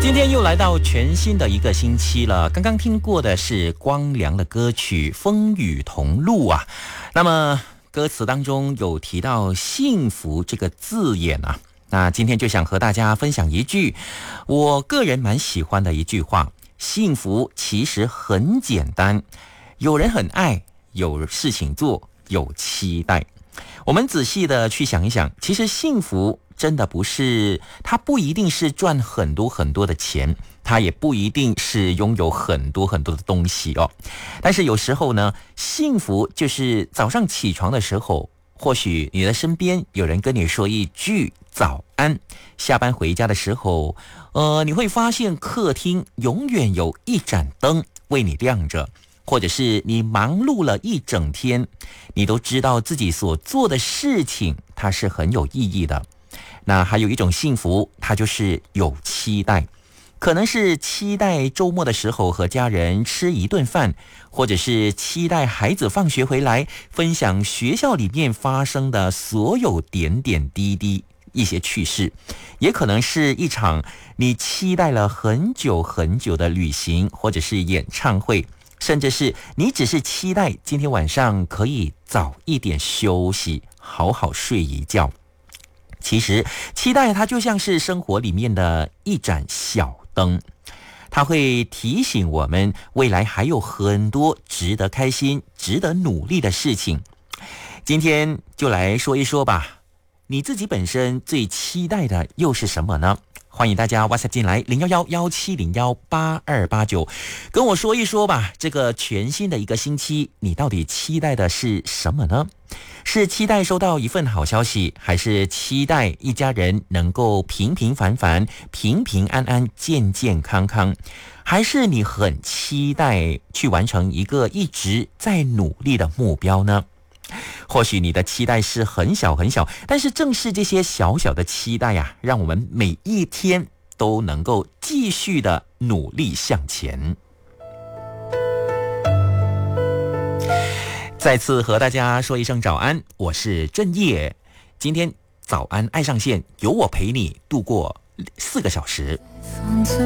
今天又来到全新的一个星期了，刚刚听过的是光良的歌曲《风雨同路》啊。那么歌词当中有提到幸福这个字眼啊，那今天就想和大家分享一句我个人蛮喜欢的一句话：幸福其实很简单，有人很爱，有事情做，有期待。我们仔细的去想一想，其实幸福真的不是，它不一定是赚很多很多的钱，它也不一定是拥有很多很多的东西哦。但是有时候呢，幸福就是早上起床的时候，或许你的身边有人跟你说一句早安，下班回家的时候，你会发现客厅永远有一盏灯为你亮着。或者是你忙碌了一整天，你都知道自己所做的事情它是很有意义的。那还有一种幸福，它就是有期待，可能是期待周末的时候和家人吃一顿饭，或者是期待孩子放学回来分享学校里面发生的所有点点滴滴一些趣事，也可能是一场你期待了很久很久的旅行，或者是演唱会，甚至是你只是期待今天晚上可以早一点休息，好好睡一觉。其实期待它就像是生活里面的一盏小灯，它会提醒我们未来还有很多值得开心、值得努力的事情。今天就来说一说吧，你自己本身最期待的又是什么呢？欢迎大家 WhatsApp 进来011-1701-8289，跟我说一说吧，这个全新的一个星期，你到底期待的是什么呢？是期待收到一份好消息，还是期待一家人能够平平凡凡、平平安安、健健康康？还是你很期待去完成一个一直在努力的目标呢？或许你的期待是很小很小，但是正是这些小小的期待呀，让我们每一天都能够继续的努力向前。再次和大家说一声早安，我是正业。今天早安爱上线，有我陪你度过4个小时。 放自